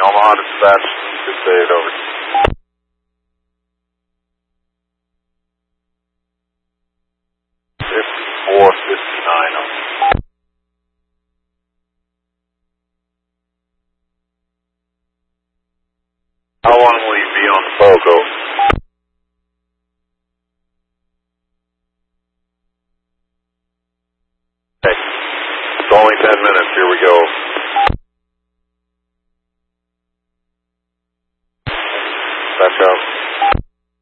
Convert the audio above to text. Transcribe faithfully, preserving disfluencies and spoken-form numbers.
Omaha dispatch, good day, over. fifty-four fifty-nine, over. How long will you be on the Pogo? Okay. It's only ten minutes, here we go.